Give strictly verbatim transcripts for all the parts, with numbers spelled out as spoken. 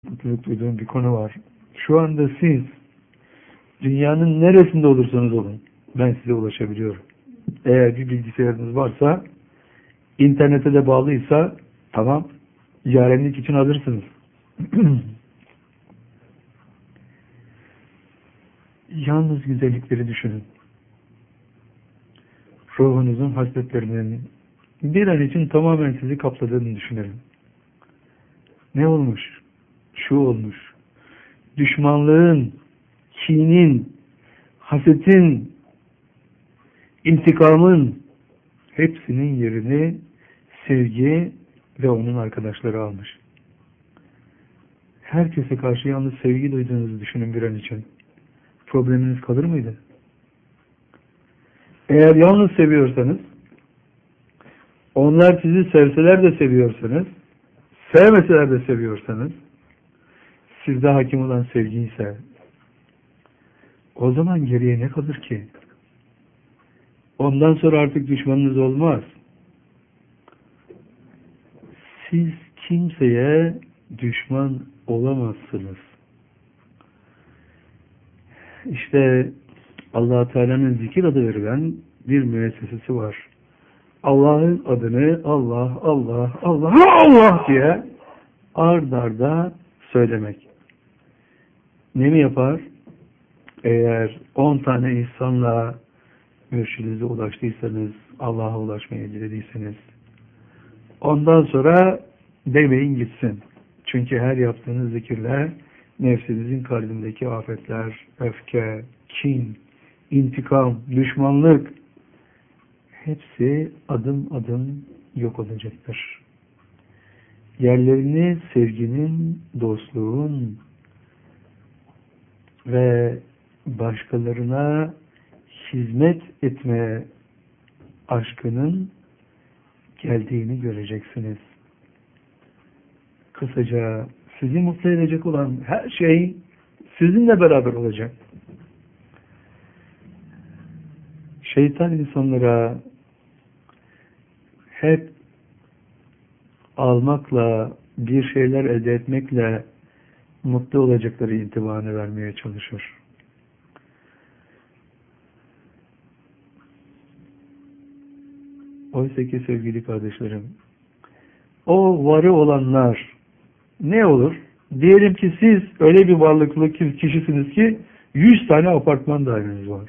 mutluluk duyduğum bir konu var. Şu anda siz dünyanın neresinde olursanız olun ben size ulaşabiliyorum. Eğer bir bilgisayarınız varsa, internete de bağlıysa tamam, yarenlik için alırsınız. Yalnız güzellikleri düşünün. Ruhunuzun hasletlerinin bir an için tamamen sizi kapladığını düşünelim. Ne olmuş? Şu olmuş. Düşmanlığın, kinin, hasetin, intikamın hepsinin yerini sevgi ve onun arkadaşları almış. Herkese karşı yalnız sevgi duyduğunuzu düşünün bir an için. Probleminiz kalır mıydı? Eğer yalnız seviyorsanız, onlar sizi sevseler de seviyorsanız, sevmeseler de seviyorsanız, sizde hakim olan sevgi ise, o zaman geriye ne kalır ki? Ondan sonra artık düşmanınız olmaz. Siz kimseye düşman olamazsınız. İşte Allah-u Teala'nın zikir adı verilen bir müessesesi var. Allah'ın adını Allah, Allah, Allah, Allah diye ard arda söylemek. Ne mi yapar? Eğer on tane insanla mürşidinize ulaştıysanız, Allah'a ulaşmaya dilediyseniz, ondan sonra demeyin gitsin. Çünkü her yaptığınız zikirle nefsinizin kalbindeki afetler, öfke, kin, intikam, düşmanlık hepsi adım adım yok olacaktır. Yerlerini sevginin, dostluğun ve başkalarına hizmet etmeye aşkının geldiğini göreceksiniz. Kısaca sizi mutlu edecek olan her şey sizinle beraber olacak. Şeytan insanlara hep almakla, bir şeyler elde etmekle mutlu olacakları intibanı vermeye çalışır. Oysa ki sevgili kardeşlerim, o varı olanlar ne olur? Diyelim ki siz öyle bir varlıklı kişisiniz ki yüz tane apartman daireniz var.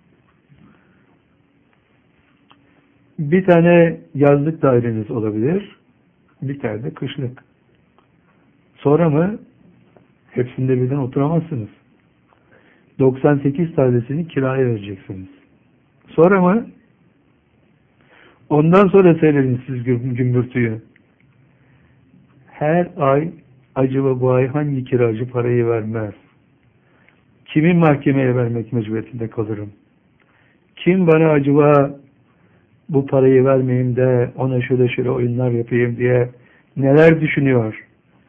Bir tane yazlık daireniz olabilir, bir tane de kışlık. Sonra mı? Hepsinde birden oturamazsınız. doksan sekiz tanesini kiraya vereceksiniz. Sonra mı? Ondan sonra seyredin siz gümbürtüyü. Her ay acaba bu ay hangi kiracı parayı vermez? Kimin mahkemeye vermek mecburiyetinde kalırım? Kim bana acaba bu parayı vermeyeyim de ona şöyle şöyle oyunlar yapayım diye neler düşünüyor?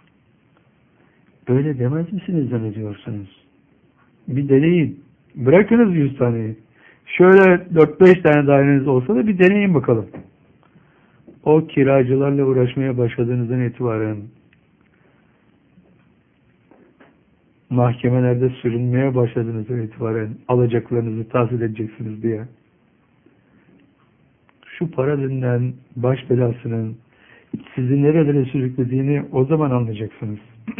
Öyle demez misiniz zannediyorsunuz? Bir deneyin. Bırakınız yüz taneyi. Şöyle dört beş tane daireniz olsa da bir deneyin bakalım. O kiracılarla uğraşmaya başladığınızdan itibaren mahkemelerde sürünmeye başladığınızdan itibaren alacaklarınızı tahsil edeceksiniz diye. Şu para denilen baş belasının sizi nerelere sürüklediğini o zaman anlayacaksınız.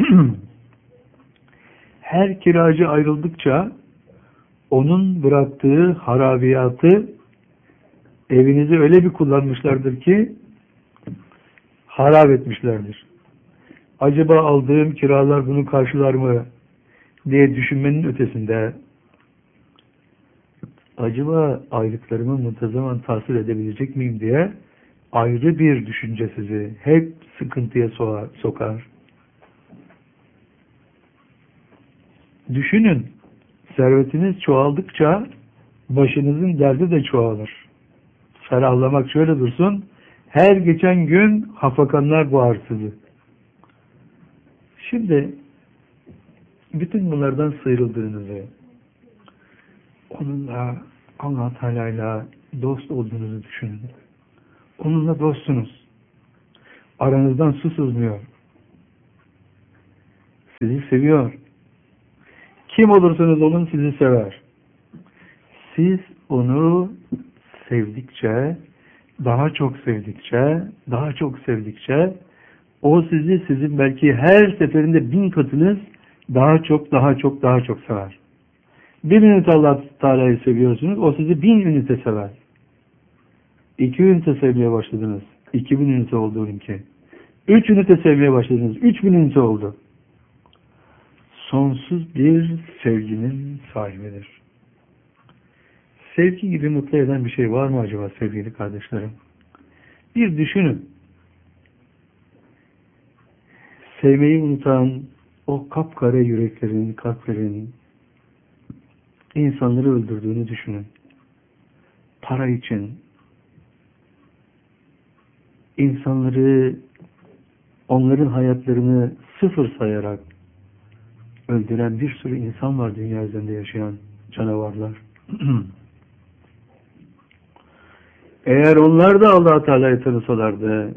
Her kiracı ayrıldıkça onun bıraktığı harabiyatı evinizi öyle bir kullanmışlardır ki harap etmişlerdir. Acaba aldığım kiralar bunu karşılar mı diye düşünmenin ötesinde acaba aylıklarımı muntazaman tahsil edebilecek miyim diye ayrı bir düşünce sizi hep sıkıntıya sokar. Düşünün, servetiniz çoğaldıkça başınızın derdi de çoğalır. Ferahlamak şöyle dursun, her geçen gün hafakanlar boğar sizi. Şimdi bütün bunlardan sıyrıldığınızı, onunla, Allah Teala'yla dost olduğunuzu düşünün. Onunla dostsunuz. Aranızdan su sızmıyor. Sizi seviyor. Kim olursanız olun sizi sever. Siz onu sevdikçe, daha çok sevdikçe, daha çok sevdikçe o sizi sizin belki her seferinde bin katınız daha çok, daha çok, daha çok sever. Bir ünite Allah Teala'yı seviyorsunuz, o sizi bin ünite sever. İki ünite sevmeye başladınız, iki bin ünite oldu onunki. Üç ünite sevmeye başladınız, üç bin ünite oldu. Sonsuz bir sevginin sahibidir. Sevgi gibi mutlu eden bir şey var mı acaba sevgili kardeşlerim? Bir düşünün. Sevmeyi unutan o kapkara yüreklerin, kalplerin insanları öldürdüğünü düşünün. Para için insanları, onların hayatlarını sıfır sayarak öldüren bir sürü insan var dünya üzerinde yaşayan canavarlar. Eğer onlar da Allah-u Teala'yı tanısalardı,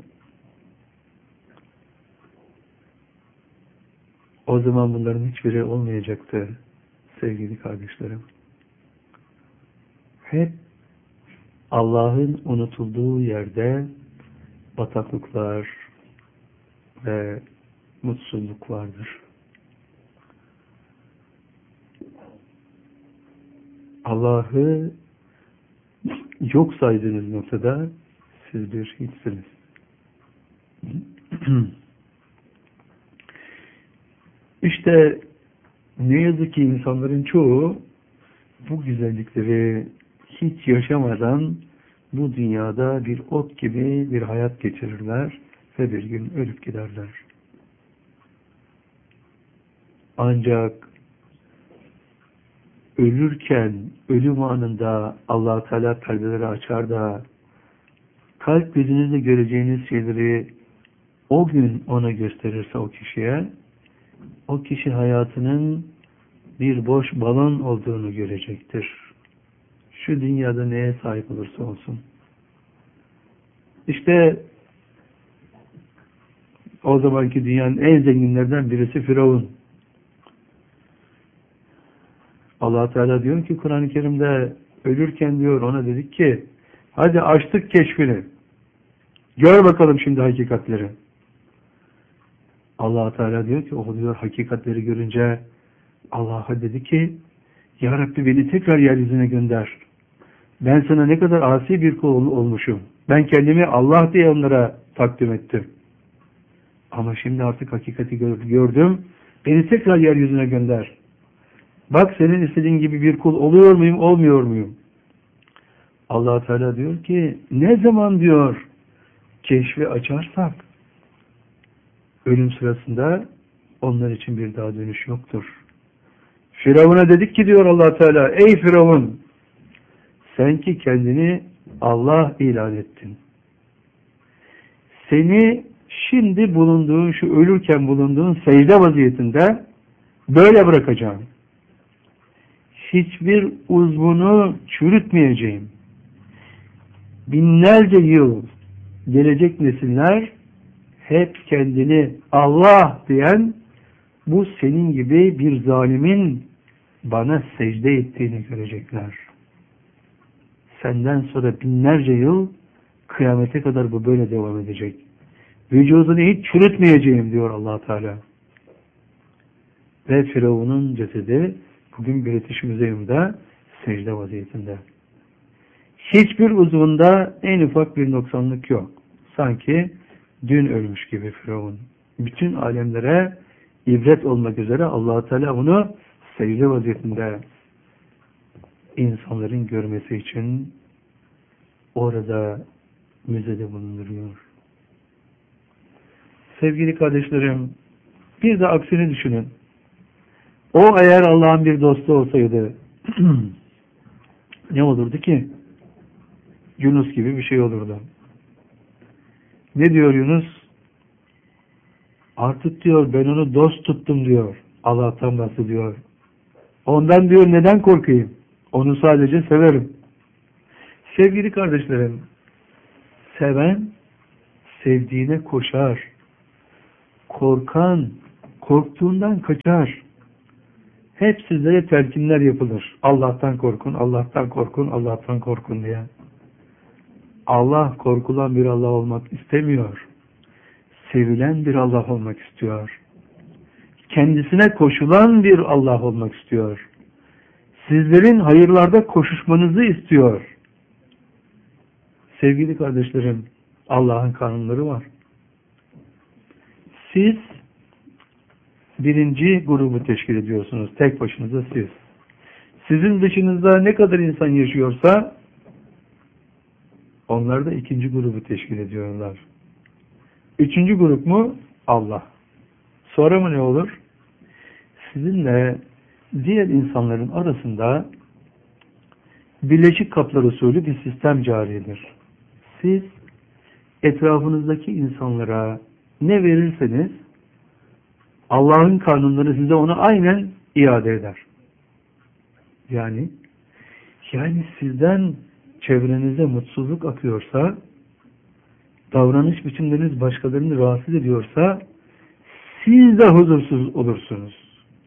o zaman bunların hiçbiri olmayacaktı sevgili kardeşlerim. Hep Allah'ın unutulduğu yerde bataklıklar ve mutsuzluk vardır. Allah'ı yok saydığınız noktada siz bir hiçsiniz. İşte ne yazık ki insanların çoğu bu güzellikleri hiç yaşamadan bu dünyada bir ot gibi bir hayat geçirirler ve bir gün ölüp giderler. Ancak ölürken, ölüm anında Allah-u Teala perdeleri açar da kalp gözünüzle göreceğiniz şeyleri o gün ona gösterirse o kişiye, o kişi hayatının bir boş balon olduğunu görecektir. Şu dünyada neye sahip olursa olsun. İşte o zamanki dünyanın en zenginlerden birisi Firavun. Allah Teala diyor ki Kur'an-ı Kerim'de ölürken diyor ona dedik ki hadi açtık keşfini. Gör bakalım şimdi hakikatleri. Allah Teala diyor ki o diyor hakikatleri görünce Allah'a dedi ki Ya Rabbi beni tekrar yeryüzüne gönder. Ben sana ne kadar asi bir kul olmuşum. Ben kendimi Allah diye onlara takdim ettim. Ama şimdi artık hakikati gördüm. Beni tekrar yeryüzüne gönder. Bak senin istediğin gibi bir kul oluyor muyum, olmuyor muyum? Allah Teala diyor ki ne zaman diyor keşfi açarsak ölüm sırasında onlar için bir daha dönüş yoktur. Firavun'a dedik ki diyor Allah Teala ey Firavun sen ki kendini Allah ilan ettin. Seni şimdi bulunduğun şu ölürken bulunduğun secde vaziyetinde böyle bırakacağım. Hiçbir uzvunu çürütmeyeceğim. Binlerce yıl gelecek nesiller hep kendini Allah diyen bu senin gibi bir zalimin bana secde ettiğini görecekler. Senden sonra binlerce yıl kıyamete kadar bu böyle devam edecek. Vücudunu hiç çürütmeyeceğim diyor Allah Teala. Ve Firavun'un cesedi bugün British Museum'da secde vaziyetinde. Hiçbir uzvunda en ufak bir noksanlık yok. Sanki dün ölmüş gibi Firavun. Bütün alemlere ibret olmak üzere Allah Teala onu secde vaziyetinde insanların görmesi için orada müzede bulunduruyor. Sevgili kardeşlerim, bir de aksini düşünün. O eğer Allah'ın bir dostu olsaydı ne olurdu ki? Yunus gibi bir şey olurdu. Ne diyor Yunus? Artık diyor ben onu dost tuttum diyor. Allah'tan bahsediyor. Ondan diyor neden korkayım? Onu sadece severim. Sevgili kardeşlerim, seven sevdiğine koşar. Korkan korktuğundan kaçar. Hep sizlere telkinler yapılır. Allah'tan korkun, Allah'tan korkun, Allah'tan korkun diye. Allah korkulan bir Allah olmak istemiyor. Sevilen bir Allah olmak istiyor. Kendisine koşulan bir Allah olmak istiyor. Sizlerin hayırlarda koşuşmanızı istiyor. Sevgili kardeşlerim, Allah'ın kanunları var. Siz birinci grubu teşkil ediyorsunuz. Tek başınıza siz. Sizin dışınızda ne kadar insan yaşıyorsa onlar da ikinci grubu teşkil ediyorlar. Üçüncü grup mu? Allah. Sonra mı ne olur? Sizinle diğer insanların arasında birleşik kaplar usulü bir sistem caridir. Siz etrafınızdaki insanlara ne verirseniz Allah'ın kanunları size onu aynen iade eder. Yani yani sizden çevrenize mutsuzluk akıyorsa, davranış biçimleriniz başkalarını rahatsız ediyorsa siz de huzursuz olursunuz.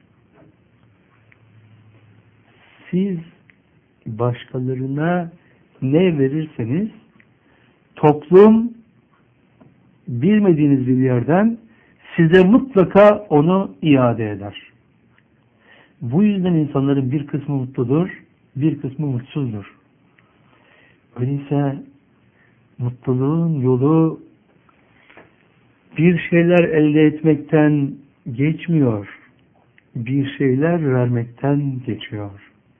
Siz başkalarına ne verirseniz toplum bilmediğiniz bir yerden size mutlaka onu iade eder. Bu yüzden insanların bir kısmı mutludur, bir kısmı mutsuzdur. Öyleyse mutluluğun yolu bir şeyler elde etmekten geçmiyor, bir şeyler vermekten geçiyor.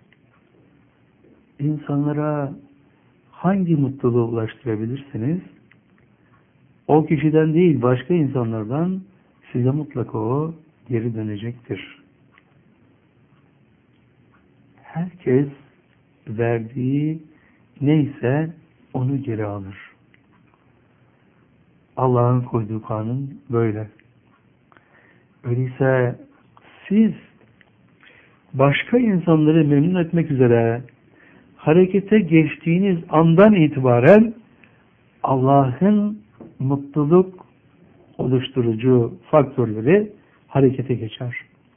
İnsanlara hangi mutluluğu ulaştırabilirsiniz? O kişiden değil, başka insanlardan size mutlaka o geri dönecektir. Herkes verdiği neyse onu geri alır. Allah'ın koyduğu kanun böyle. Öyleyse siz başka insanları memnun etmek üzere harekete geçtiğiniz andan itibaren Allah'ın mutluluk oluşturucu faktörleri harekete geçer.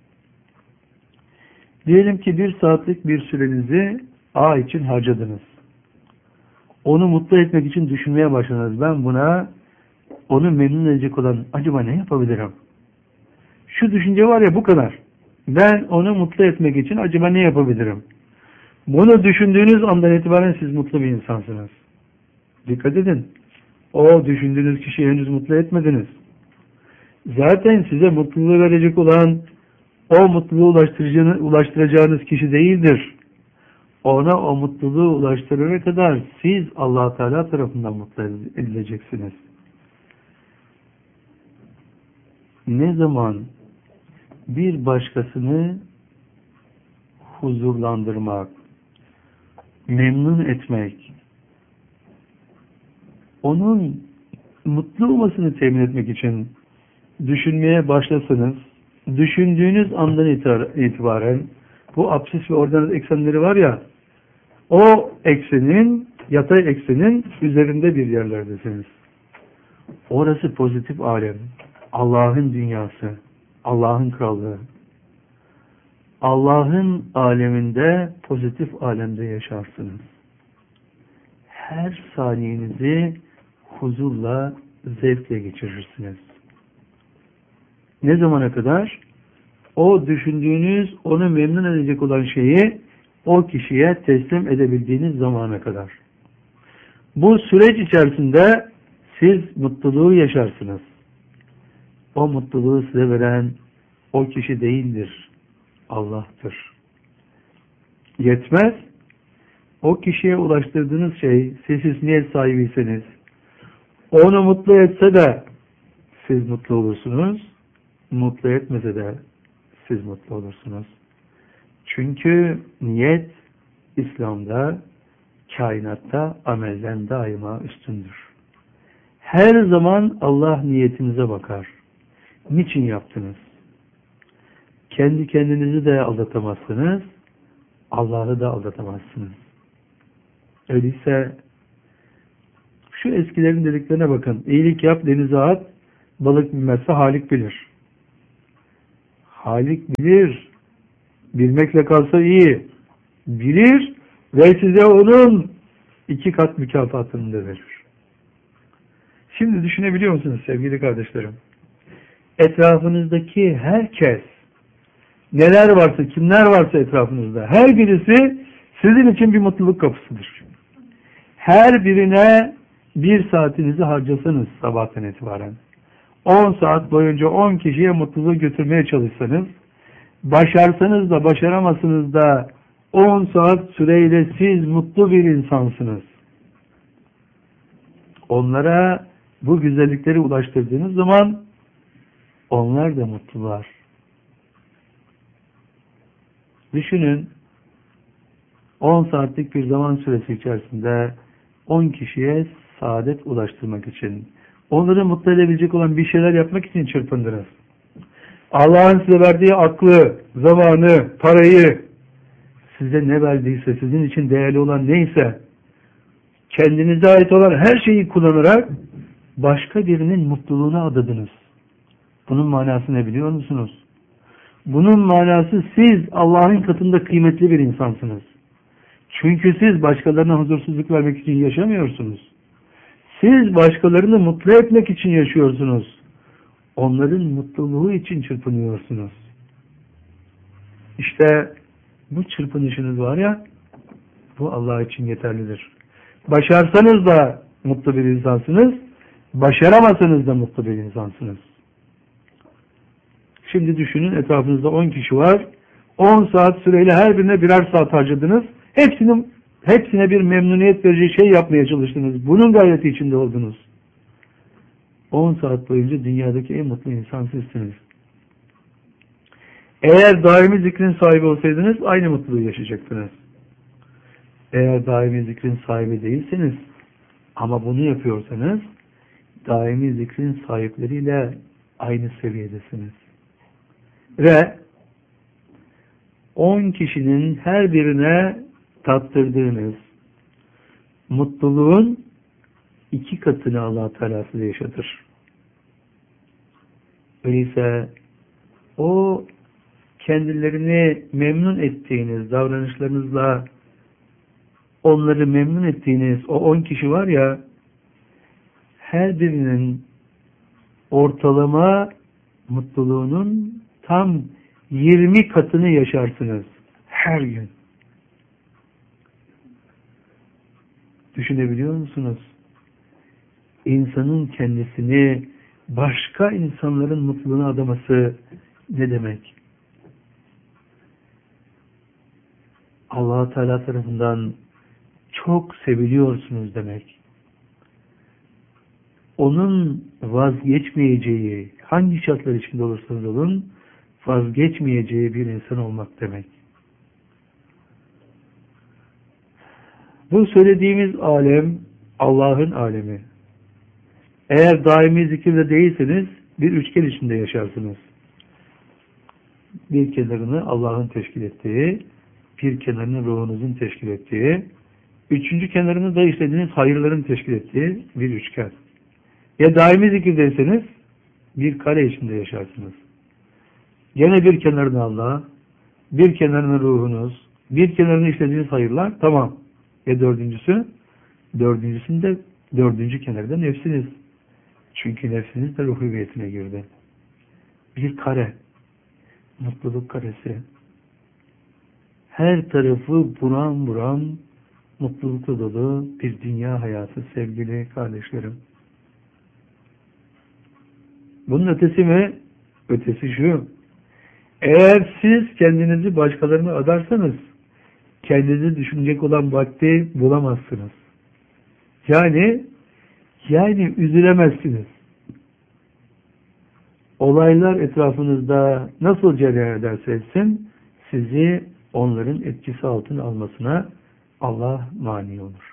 Diyelim ki bir saatlik bir sürenizi A için harcadınız. Onu mutlu etmek için düşünmeye başladınız. Ben buna onu memnun edecek olan acaba ne yapabilirim? Şu düşünce var ya, bu kadar. Ben onu mutlu etmek için acaba ne yapabilirim? Bunu düşündüğünüz andan itibaren siz mutlu bir insansınız. Dikkat edin. O düşündüğünüz kişiyi henüz mutlu etmediniz. Zaten size mutluluğu verecek olan o mutluluğu ulaştıracağınız kişi değildir. Ona o mutluluğu ulaştırana kadar siz Allah Teala tarafından mutlu edileceksiniz. Ne zaman bir başkasını huzurlandırmak, memnun etmek, onun mutlu olmasını temin etmek için düşünmeye başlasanız, düşündüğünüz andan itibaren bu absis ve ordinat eksenleri var ya, o eksenin, yatay eksenin üzerinde bir yerlerdesiniz. Orası pozitif alem. Allah'ın dünyası. Allah'ın krallığı. Allah'ın aleminde, pozitif alemde yaşarsınız. Her saniyenizi huzurla, zevkle geçirirsiniz. Ne zamana kadar? O düşündüğünüz, onu memnun edecek olan şeyi o kişiye teslim edebildiğiniz zamana kadar. Bu süreç içerisinde siz mutluluğu yaşarsınız. O mutluluğu size veren o kişi değildir, Allah'tır. Yetmez. O kişiye ulaştırdığınız şey, siz hüsniyet sahibiyseniz, onu mutlu etse de siz mutlu olursunuz, mutlu etmese de siz mutlu olursunuz. Çünkü niyet İslam'da, kainatta amelden daima üstündür. Her zaman Allah niyetinize bakar. Niçin yaptınız? Kendi kendinizi de aldatamazsınız, Allah'ı da aldatamazsınız. Öyleyse şu eskilerin dediklerine bakın. İyilik yap, denize at, balık bilmezse Halik bilir. Halik bilir. Bilmekle kalsa iyi. Bilir ve size onun iki kat mükafatını da verir. Şimdi düşünebiliyor musunuz sevgili kardeşlerim? Etrafınızdaki herkes, neler varsa, kimler varsa etrafınızda, her birisi sizin için bir mutluluk kapısıdır. Her birine bir saatinizi harcasanız sabahtan itibaren, on saat boyunca on kişiye mutluluğu götürmeye çalışsanız, başarsanız da başaramazsınız da on saat süreyle siz mutlu bir insansınız. Onlara bu güzellikleri ulaştırdığınız zaman onlar da mutlular. Düşünün, on saatlik bir zaman süresi içerisinde on kişiye saadet ulaştırmak için, onları mutlu edebilecek olan bir şeyler yapmak için çırpındınız. Allah'ın size verdiği aklı, zamanı, parayı, size ne verdiyse, sizin için değerli olan neyse, kendinize ait olan her şeyi kullanarak başka birinin mutluluğuna adadınız. Bunun manası ne biliyor musunuz? Bunun manası siz Allah'ın katında kıymetli bir insansınız. Çünkü siz başkalarına huzursuzluk vermek için yaşamıyorsunuz. Siz başkalarını mutlu etmek için yaşıyorsunuz. Onların mutluluğu için çırpınıyorsunuz. İşte bu çırpınışınız var ya, bu Allah için yeterlidir. Başarsanız da mutlu bir insansınız, başaramasanız da mutlu bir insansınız. Şimdi düşünün, etrafınızda on kişi var. on saat süreyle her birine birer saat harcadınız. Hepsinin, hepsine bir memnuniyet verici şey yapmaya çalıştınız. Bunun gayreti içinde oldunuz. on saat boyunca dünyadaki en mutlu insan sizsiniz. Eğer daimi zikrin sahibi olsaydınız aynı mutluluğu yaşayacaktınız. Eğer daimi zikrin sahibi değilseniz ama bunu yapıyorsanız daimi zikrin sahipleriyle aynı seviyedesiniz. Ve on kişinin her birine tattırdığınız mutluluğun iki katını Allah Teala size yaşatır. Öyleyse o kendilerini memnun ettiğiniz davranışlarınızla onları memnun ettiğiniz o on kişi var ya, her birinin ortalama mutluluğunun tam yirmi katını yaşarsınız her gün. Düşünebiliyor musunuz? İnsanın kendisini başka insanların mutluluğuna adaması ne demek? Allah Teala tarafından çok seviliyorsunuz demek. Onun vazgeçmeyeceği, hangi şartlar içinde olursanız olun, vazgeçmeyeceği bir insan olmak demek. Bu söylediğimiz alem Allah'ın alemi. Eğer daimi zikirde değilseniz bir üçgen içinde yaşarsınız. Bir kenarını Allah'ın teşkil ettiği, bir kenarını ruhunuzun teşkil ettiği, üçüncü kenarını da işlediğiniz hayırların teşkil ettiği bir üçgen. Ya daimi zikirdeyseniz bir kare içinde yaşarsınız. Gene bir kenarını Allah, bir kenarını ruhunuz, bir kenarını işlediğiniz hayırlar, tamam. Ya dördüncüsü? Dördüncüsünde dördüncü kenarda nefsiniz. Çünkü nefsiniz de ruh hüviyetine girdi. Bir kare. Mutluluk karesi. Her tarafı buram buram mutlulukla dolu bir dünya hayatı sevgili kardeşlerim. Bunun ötesi mi? Ötesi şu. Eğer siz kendinizi başkalarına adarsanız kendinizi düşünecek olan vakti bulamazsınız. Yani yani üzülemezsiniz. Olaylar etrafınızda nasıl cereyan ederse etsin, sizi onların etkisi altına almasına Allah mani olur.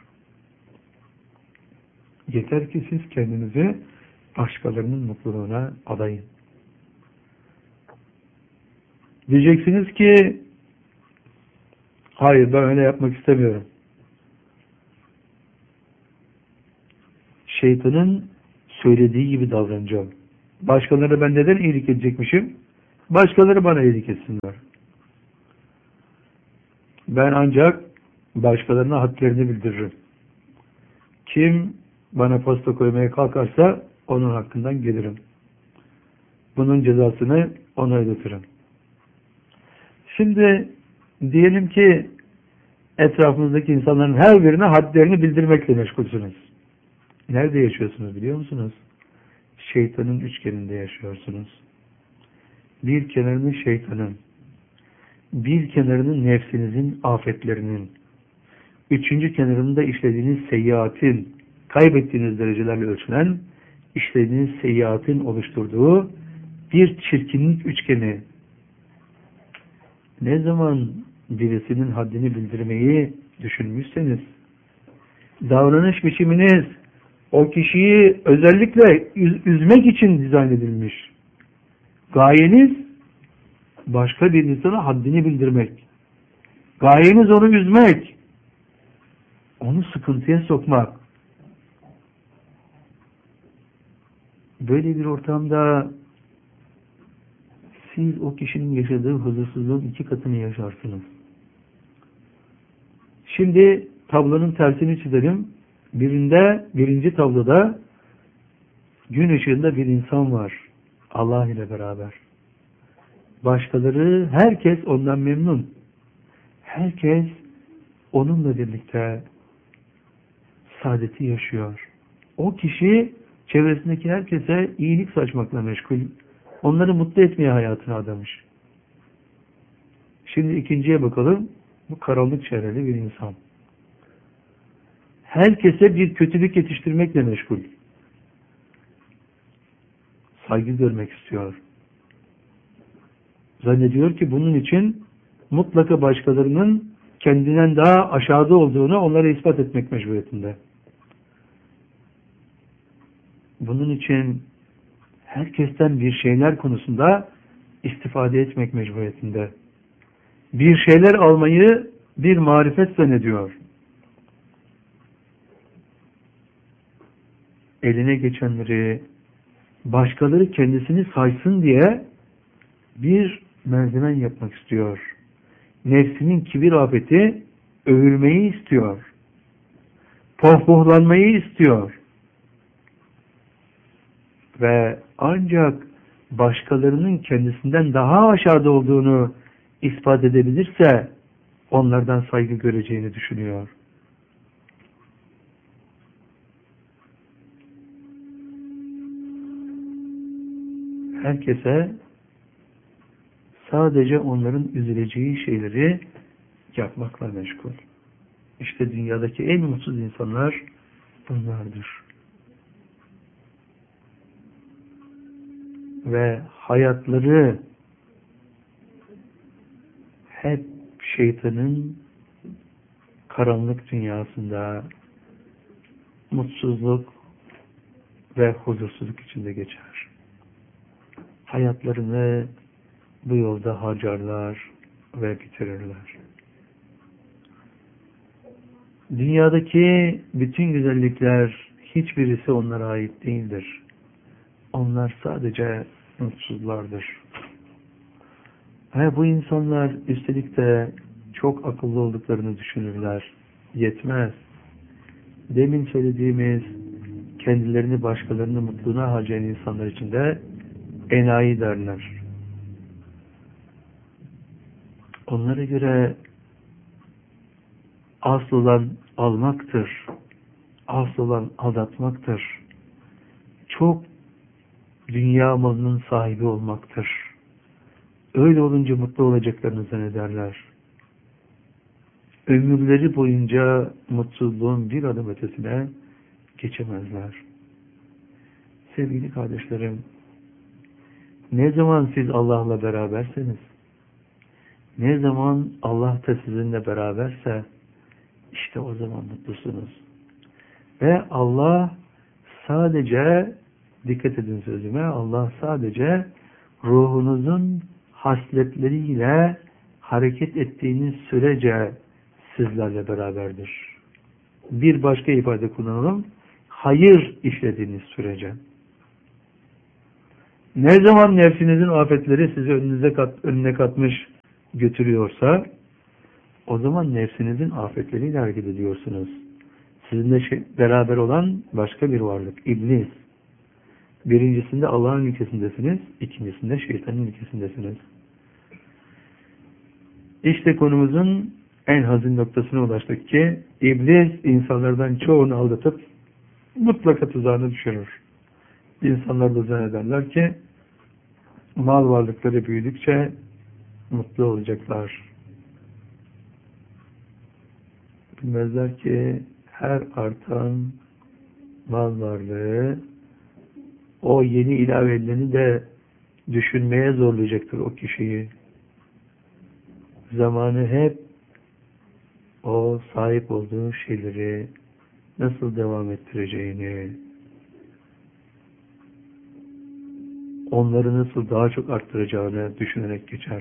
Yeter ki siz kendinizi başkalarının mutluluğuna adayın. Diyeceksiniz ki hayır, ben öyle yapmak istemiyorum. Şeytanın söylediği gibi davranacağım. Başkalarına ben neden iyilik edecekmişim? Başkaları bana iyilik etsinler. Ben ancak başkalarına hadlerini bildiririm. Kim bana posta koymaya kalkarsa onun hakkından gelirim. Bunun cezasını ona ödetirim. Şimdi diyelim ki etrafınızdaki insanların her birine hadlerini bildirmekle meşgulsünüz. Nerede yaşıyorsunuz biliyor musunuz? Şeytanın üçgeninde yaşıyorsunuz. Bir kenarını şeytanın, bir kenarını nefsinizin afetlerinin, üçüncü kenarında işlediğiniz seyyiatin, kaybettiğiniz derecelerle ölçülen, işlediğiniz seyyiatin oluşturduğu bir çirkinlik üçgeni. Ne zaman birisinin haddini bildirmeyi düşünmüşseniz, davranış biçiminiz o kişiyi özellikle üz üzmek için dizayn edilmiş. Gayeniz başka bir insana haddini bildirmek. Gayeniz onu üzmek. Onu sıkıntıya sokmak. Böyle bir ortamda siz o kişinin yaşadığı huzursuzluğun iki katını yaşarsınız. Şimdi tablonun tersini çizelim. Birinde, birinci tabloda gün ışığında bir insan var. Allah ile beraber. Başkaları, herkes ondan memnun. Herkes onunla birlikte saadeti yaşıyor. O kişi çevresindeki herkese iyilik saçmakla meşgul. Onları mutlu etmeye hayatını adamış. Şimdi ikinciye bakalım. Bu karanlık çevreli bir insan. Herkese bir kötülük yetiştirmekle meşgul. Saygı görmek istiyor. Zannediyor ki bunun için mutlaka başkalarının kendinden daha aşağıda olduğunu onlara ispat etmek mecburiyetinde. Bunun için herkesten bir şeyler konusunda istifade etmek mecburiyetinde. Bir şeyler almayı bir marifet zannediyor. Eline geçenleri başkaları kendisini saysın diye bir merdiven yapmak istiyor. Nefsinin kibir afeti övülmeyi istiyor. Pohpohlanmayı istiyor. Ve ancak başkalarının kendisinden daha aşağıda olduğunu ispat edebilirse onlardan saygı göreceğini düşünüyor. Herkese sadece onların üzüleceği şeyleri yapmakla meşgul. İşte dünyadaki en mutsuz insanlar bunlardır. Ve hayatları hep şeytanın karanlık dünyasında mutsuzluk ve huzursuzluk içinde geçer. Hayatlarını bu yolda harcarlar ve bitirirler. Dünyadaki bütün güzellikler hiçbirisi onlara ait değildir. Onlar sadece mutsuzlardır. Ve bu insanlar üstelik de çok akıllı olduklarını düşünürler. Yetmez. Demin söylediğimiz kendilerini başkalarının mutluluğuna harcayan insanlar için de enayi derler. Onlara göre asıl olan almaktır. Asıl olan aldatmaktır. Çok dünya malının sahibi olmaktır. Öyle olunca mutlu olacaklarını zannederler. Ömürleri boyunca mutsuzluğun bir adım ötesine geçemezler. Sevgili kardeşlerim, ne zaman siz Allah'la beraberseniz, ne zaman Allah da sizinle beraberse, işte o zaman mutlusunuz. Ve Allah sadece, dikkat edin sözüme, Allah sadece ruhunuzun hasletleriyle hareket ettiğiniz sürece sizlerle beraberdir. Bir başka ifade kullanalım. Hayır işlediğiniz sürece. Ne zaman nefsinizin afetleri sizi önünüze kat, önüne katmış götürüyorsa, o zaman nefsinizin afetleriyle hareket ediyorsunuz. Sizinle şey, beraber olan başka bir varlık, iblis. Birincisinde Allah'ın ülkesindesiniz, ikincisinde şeytanın ülkesindesiniz. İşte konumuzun en hazin noktasına ulaştık ki, iblis insanlardan çoğunu aldatıp mutlaka tuzağına düşürür. İnsanlar da zannederler ki, mal varlıkları büyüdükçe mutlu olacaklar. Bilmezler ki her artan mal varlığı o yeni ilavelerini de düşünmeye zorlayacaktır o kişiyi. Zamanı hep o sahip olduğu şeyleri nasıl devam ettireceğini, onları nasıl daha çok arttıracağını düşünerek geçer.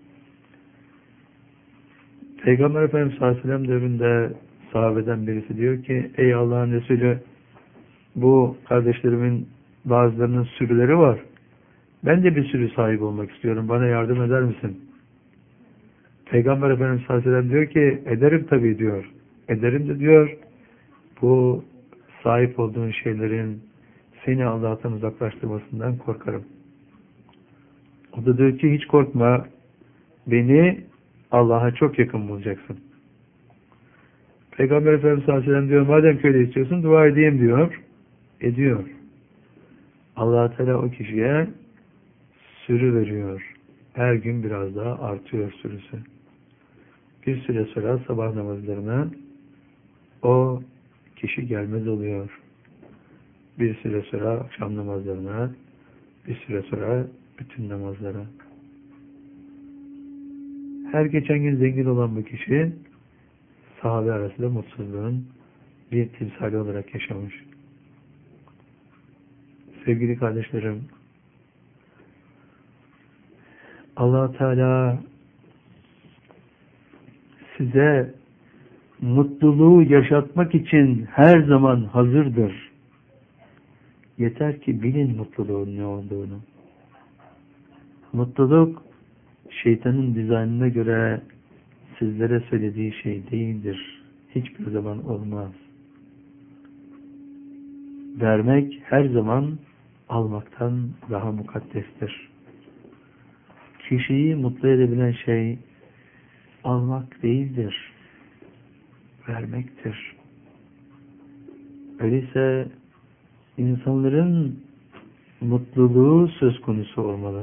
Peygamber Efendimiz sallallahu aleyhi ve sellem devrinde sahabeden birisi diyor ki, ey Allah'ın Resulü, bu kardeşlerimin bazılarının sürüleri var. Ben de bir sürü sahip olmak istiyorum. Bana yardım eder misin? Peygamber Efendimiz sallallahu aleyhi ve sellem diyor ki, ederim tabii diyor. Ederim de diyor, bu sahip olduğun şeylerin seni Allah'tan uzaklaştırmasından korkarım. O da diyor ki, hiç korkma, beni Allah'a çok yakın bulacaksın. Peygamber Efendimiz sallallahu aleyhi ve sellem diyor, madem öyle istiyorsun dua edeyim diyor. Ediyor. Allah-u Teala o kişiye sürü veriyor. Her gün biraz daha artıyor sürüsü. Bir süre sonra sabah namazlarına o kişi gelmez oluyor. Bir süre sonra akşam namazlarına, bir süre sonra bütün namazlara. Her geçen gün zengin olan bu kişi sahabe arasında mutsuzluğun bir timsali olarak yaşamış. Sevgili kardeşlerim, Allah Teala size mutluluğu yaşatmak için her zaman hazırdır. Yeter ki bilin mutluluğun ne olduğunu. Mutluluk şeytanın dizaynına göre sizlere söylediği şey değildir. Hiçbir zaman olmaz. Vermek her zaman almaktan daha mukaddestir. Kişiyi mutlu edebilen şey almak değildir. Vermektir. Öyleyse insanların mutluluğu söz konusu olmalı.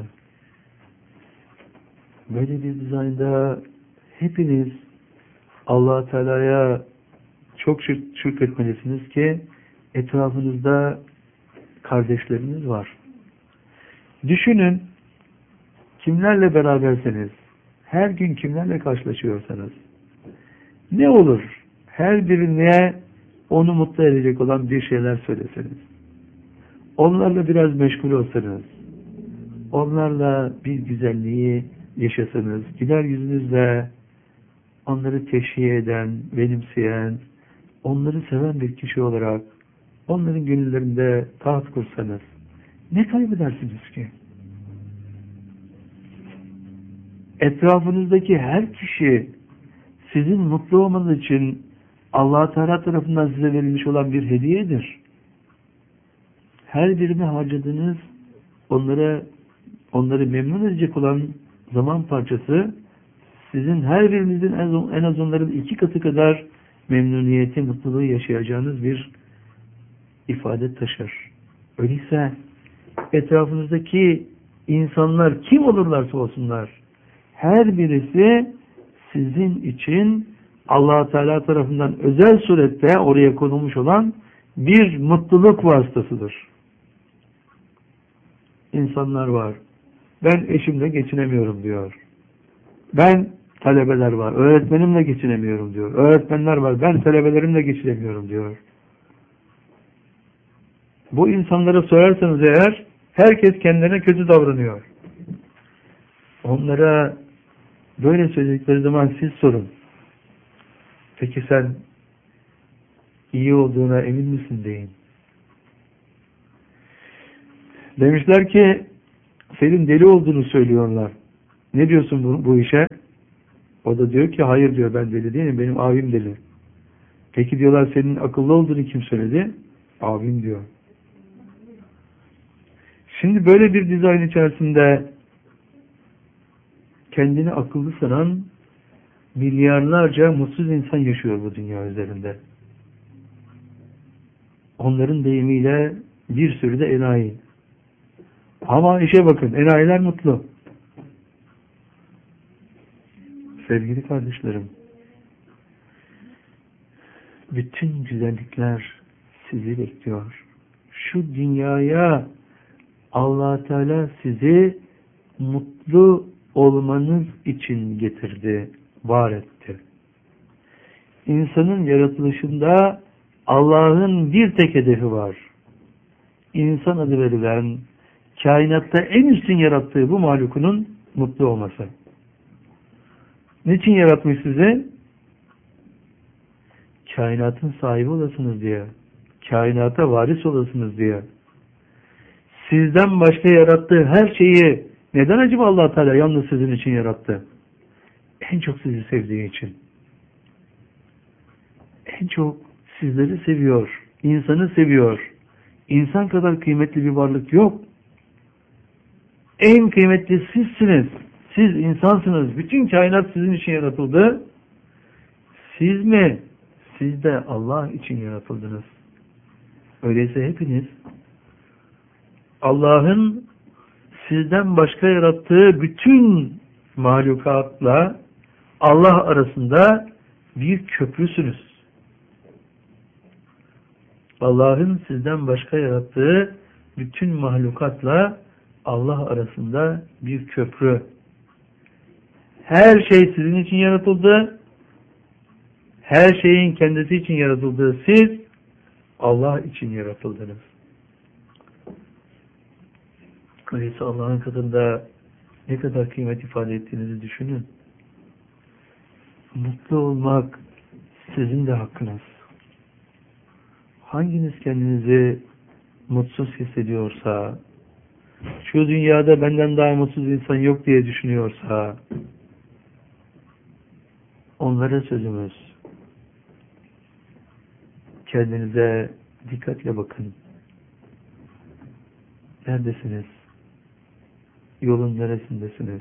Böyle bir dizaynda hepiniz Allah Teala'ya çok şükretmelisiniz ki etrafınızda kardeşleriniz var. Düşünün, kimlerle beraberseniz, her gün kimlerle karşılaşıyorsanız, ne olur her birine onu mutlu edecek olan bir şeyler söyleseniz, onlarla biraz meşgul olsanız, onlarla bir güzelliği yaşasanız, güler yüzünüzle onları teşhir eden, benimseyen, onları seven bir kişi olarak onların gönüllerinde taht kursanız, ne kaybedersiniz ki? Etrafınızdaki her kişi sizin mutlu olmanız için Allah Teala tarafından size verilmiş olan bir hediyedir. Her birine harcadığınız, onlara onları memnun edecek olan zaman parçası sizin her birinizin en az onların iki katı kadar memnuniyeti, mutluluğu yaşayacağınız bir ifade taşır. Öyleyse etrafınızdaki insanlar kim olurlarsa olsunlar, her birisi sizin için Allah Teala tarafından özel surette oraya konulmuş olan bir mutluluk vasıtasıdır. İnsanlar var. Ben eşimle geçinemiyorum diyor. Ben talebeler var. Öğretmenimle geçinemiyorum diyor. Öğretmenler var. Ben talebelerimle geçinemiyorum diyor. Bu insanlara sorarsanız eğer herkes kendine kötü davranıyor. Onlara böyle söyledikleri zaman siz sorun. Peki sen iyi olduğuna emin misin deyin. Demişler ki Senin deli olduğunu söylüyorlar. Ne diyorsun bu, bu işe? O da diyor ki hayır diyor, ben deli değilim, benim abim deli. Peki diyorlar, senin akıllı olduğunu kim söyledi? Abim diyor. Şimdi böyle bir dizayn içerisinde kendini akıllı sanan milyarlarca mutsuz insan yaşıyor bu dünya üzerinde. Onların deyimiyle bir sürü de enayi. Ama işe bakın, enayiler mutlu. Sevgili kardeşlerim, bütün güzellikler sizi bekliyor. Şu dünyaya Allah Teala sizi mutlu olmanız için getirdi, var etti. İnsanın yaratılışında Allah'ın bir tek hedefi var. İnsan adı verilen, kainatta en üstün yarattığı bu mahlukunun mutlu olması. Niçin yaratmış sizi? Kainatın sahibi olasınız diye. Kainata varis olasınız diye. Sizden başka yarattığı her şeyi neden acaba Allah Teala yalnız sizin için yarattı? En çok sizi sevdiği için. En çok sizleri seviyor. İnsanı seviyor. İnsan kadar kıymetli bir varlık yok. En kıymetli sizsiniz. Siz insansınız. Bütün kainat sizin için yaratıldı. Siz mi? Siz de Allah için yaratıldınız. Öyleyse hepiniz Allah'ın sizden başka yarattığı bütün mahlukatla Allah arasında bir köprüsünüz. Allah'ın sizden başka yarattığı bütün mahlukatla Allah arasında bir köprü. Her şey sizin için yaratıldı. Her şeyin kendisi için yaratıldığı siz Allah için yaratıldınız. Öyleyse Allah'ın katında ne kadar kıymet ifade ettiğinizi düşünün. Mutlu olmak sizin de hakkınız. Hanginiz kendinizi mutsuz hissediyorsa, şu dünyada benden daha mutsuz insan yok diye düşünüyorsa, onlara sözümüz, kendinize dikkatle bakın. Neredesiniz? Yolun neresindesiniz?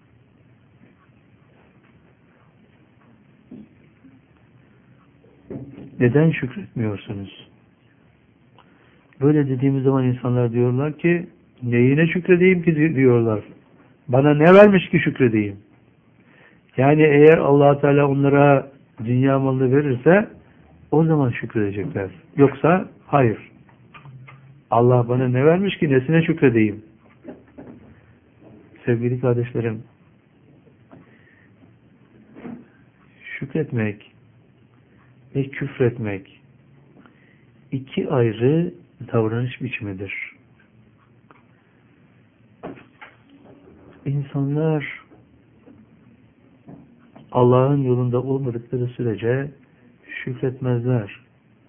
Neden şükretmiyorsunuz? Böyle dediğimiz zaman insanlar diyorlar ki, neyine şükredeyim ki diyorlar. Bana ne vermiş ki şükredeyim? Yani eğer Allah Teala onlara dünya malını verirse o zaman şükredecekler. Yoksa hayır. Allah bana ne vermiş ki nesine şükredeyim? Sevgili kardeşlerim, şükretmek ve küfretmek iki ayrı davranış biçimidir. İnsanlar Allah'ın yolunda olmadıkları sürece şükretmezler.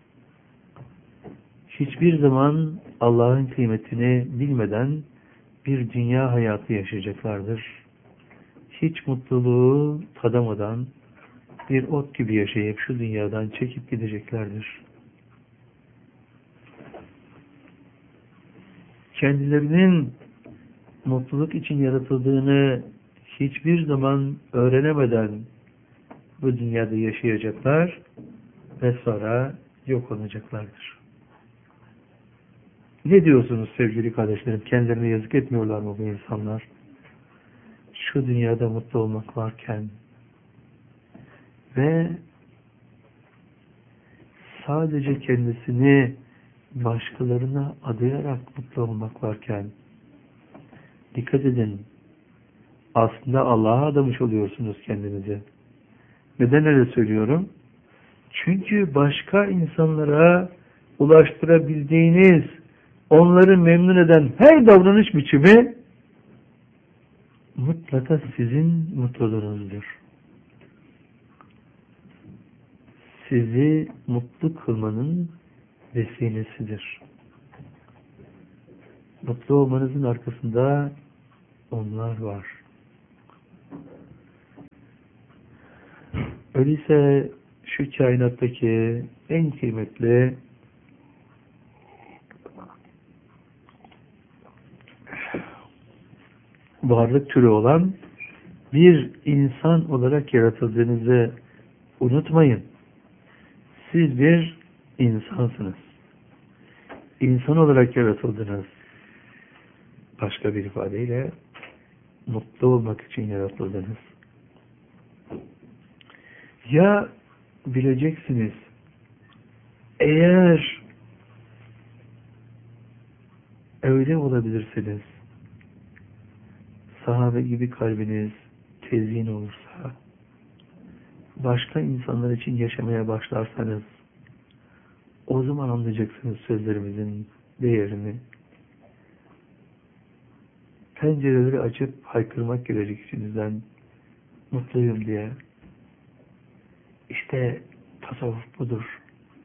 Hiçbir zaman Allah'ın kıymetini bilmeden bir dünya hayatı yaşayacaklardır. Hiç mutluluğu tadamadan bir ot gibi yaşayıp şu dünyadan çekip gideceklerdir. Kendilerinin mutluluk için yaratıldığını hiçbir zaman öğrenemeden bu dünyada yaşayacaklar ve sonra yok olacaklardır. Ne diyorsunuz sevgili kardeşlerim? Kendilerine yazık etmiyorlar mı bu insanlar? Şu dünyada mutlu olmak varken ve sadece kendisini başkalarına adayarak mutlu olmak varken, dikkat edin, aslında Allah'a adamış oluyorsunuz kendinizi. Neden öyle söylüyorum? Çünkü başka insanlara ulaştırabildiğiniz, onları memnun eden her davranış biçimi mutlaka sizin mutluluğunuzdur. Sizi mutlu kılmanın vesilesidir. Mutlu olmanızın arkasında onlar var. Öyleyse şu kainattaki en kıymetli varlık türü olan bir insan olarak yaratıldığınızı unutmayın. Siz bir insansınız. İnsan olarak yaratıldınız. Başka bir ifadeyle mutlu olmak için yaratıldınız. Ya bileceksiniz, eğer öyle olabilirsiniz, sahabe gibi kalbiniz tezyin olursa, başka insanlar için yaşamaya başlarsanız, o zaman anlayacaksınız sözlerimizin değerini. Pencereleri açıp haykırmak gelecek içinizden, mutluyum diye. İşte tasavvuf budur.